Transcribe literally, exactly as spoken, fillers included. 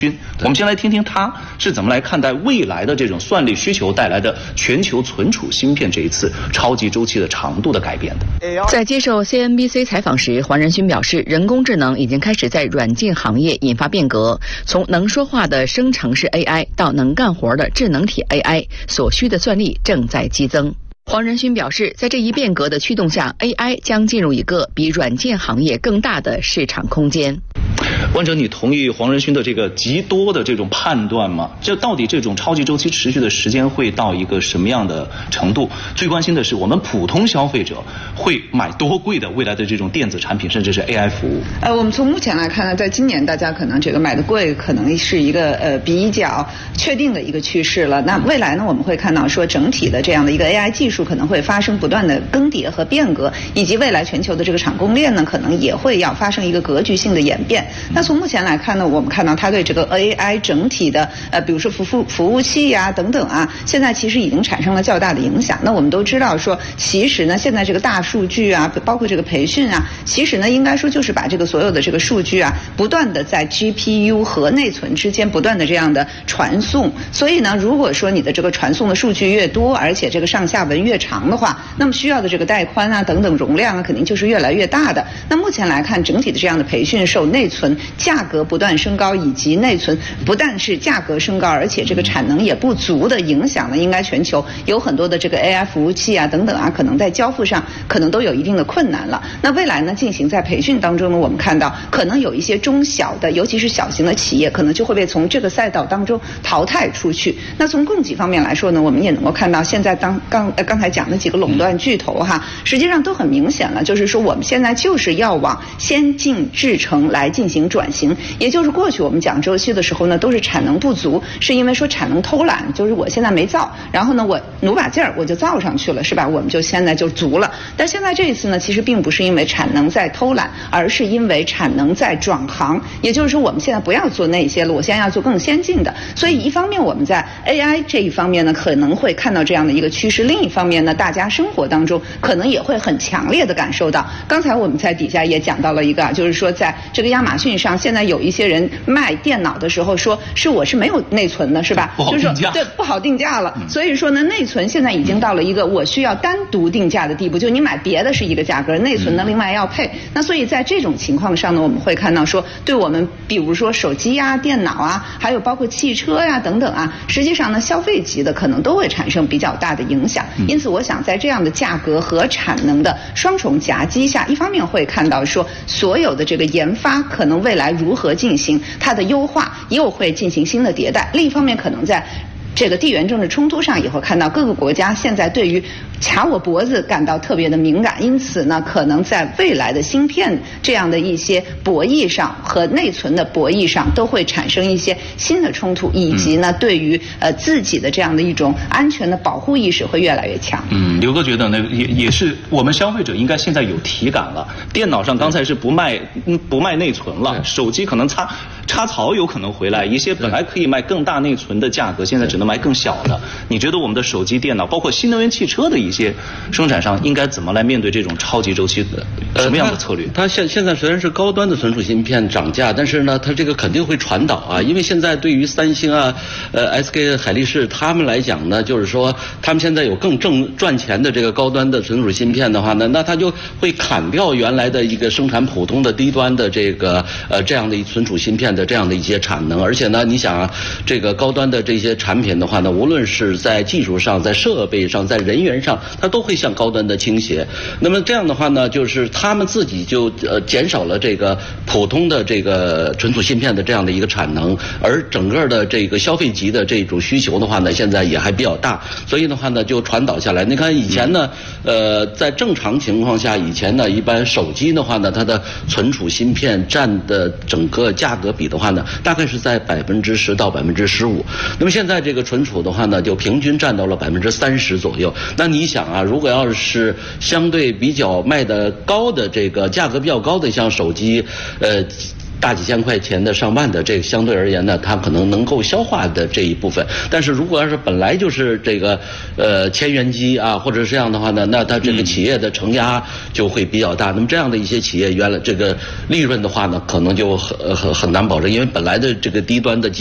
我们先来听听他是怎么来看待未来的这种算力需求带来的全球存储芯片这一次超级周期的长度的改变的。 在接受 C N B C 采访时，黄仁勋表示，人工智能已经开始在软件行业引发变革，从能说话的生成式 A I 到能干活的智能体 A I， 所需的算力正在激增。黄仁勋表示，在这一变革的驱动下 ，A I 将进入一个比软件行业更大的市场空间。 万哲，你同意黄仁勋的这个极多的这种判断吗？这到底这种超级周期持续的时间会到一个什么样的程度？最关心的是，我们普通消费者会买多贵的未来的这种电子产品，甚至是 A I 服务？ 呃，我们从目前来看呢，在今年大家可能这个买的贵，可能是一个呃比较确定的一个趋势了。那未来呢，我们会看到说整体的这样的一个 A I 技术可能会发生不断的更迭和变革，以及未来全球的这个产供链呢，可能也会要发生一个格局性的演变。那从目前来看呢，我们看到它对这个 A I 整体的呃，比如说服服服务器呀、啊、等等啊，现在其实已经产生了较大的影响。那我们都知道说，其实呢，现在这个大数据啊，包括这个培训啊，其实呢，应该说就是把这个所有的这个数据啊，不断的在 G P U 和内存之间不断的这样的传送。所以呢，如果说你的这个传送的数据越多，而且这个上下文越长的话，那么需要的这个带宽啊等等容量啊，肯定就是越来越大的。那目前来看，整体的这样的培训受内存价格不断升高，以及内存不但是价格升高，而且这个产能也不足的影响呢，应该全球有很多的这个 A I 服务器啊等等啊，可能在交付上可能都有一定的困难了。那未来呢，进行在培训当中呢，我们看到可能有一些中小的，尤其是小型的企业，可能就会被从这个赛道当中淘汰出去。那从供给方面来说呢，我们也能够看到，现在当刚呃刚才讲的几个垄断巨头哈，实际上都很明显了，就是说我们现在就是要往先进制程来进行转型。也就是过去我们讲周期的时候呢，都是产能不足，是因为说产能偷懒，就是我现在没造，然后呢我努把劲儿我就造上去了，是吧？我们就现在就足了。但现在这一次呢，其实并不是因为产能在偷懒，而是因为产能在转行。也就是说，我们现在不要做那些了，我现在要做更先进的。所以一方面我们在 A I 这一方面呢，可能会看到这样的一个趋势；另一方面呢，大家生活当中可能也会很强烈的感受到。刚才我们在底下也讲到了一个啊，就是说在这个亚马逊上，现在有一些人卖电脑的时候说是我是没有内存的，是吧？ 不好定价， 就是说对，不好定价了。嗯、所以说呢，内存现在已经到了一个我需要单独定价的地步，就你买别的是一个价格，内存呢另外要配。嗯、那所以在这种情况上呢，我们会看到说，对我们比如说手机啊、电脑啊，还有包括汽车呀、啊、等等啊，实际上呢，消费级的可能都会产生比较大的影响。嗯、因此，我想在这样的价格和产能的双重夹击下，一方面会看到说，所有的这个研发可能未来如何进行，它的优化又会进行新的迭代；另一方面，可能在这个地缘政治冲突上也会看到各个国家现在对于卡我脖子感到特别的敏感，因此呢，可能在未来的芯片这样的一些博弈上和内存的博弈上，都会产生一些新的冲突，以及呢，对于呃自己的这样的一种安全的保护意识会越来越强。 嗯，刘哥觉得呢，也也是我们消费者应该现在有体感了。电脑上刚才是不卖不卖内存了，手机可能插插槽有可能回来，一些本来可以卖更大内存的价格，现在只能卖更小的。你觉得我们的手机、电脑，包括新能源汽车的一些生产商，应该怎么来面对这种超级周期的什么样的策略？ 呃、它, 它现现在虽然是高端的存储芯片涨价，但是呢，它这个肯定会传导啊，因为现在对于三星啊、呃 S K 海力士他们来讲呢，就是说他们现在有更挣赚钱的这个高端的存储芯片的话呢，那他就会砍掉原来的一个生产普通的低端的这个呃这样的存储芯片的这样的一些产能，而且呢，你想啊，这个高端的这些产品的话呢，无论是在技术上、在设备上、在人员上，它都会向高端的倾斜。那么这样的话呢，就是他们自己就呃减少了这个普通的这个存储芯片的这样的一个产能，而整个的这个消费级的这种需求的话呢，现在也还比较大，所以的话呢，就传导下来。你看以前呢，呃，在正常情况下，以前呢，一般手机的话呢，它的存储芯片占的整个价格比的话呢，大概是在百分之十到百分之十五。那么现在这个存储的话呢，就平均占到了百分之三十左右。那你想啊，如果要是相对比较卖的高的这个价格比较高的，像手机，呃。 大几千块钱的、上万的，这个相对而言呢，它可能能够消化的这一部分。但是如果要是本来就是这个呃千元机啊，或者是这样的话呢，那它这个企业的承压就会比较大。那么这样的一些企业，原来这个利润的话呢，可能就很很很难保证，因为本来的这个低端的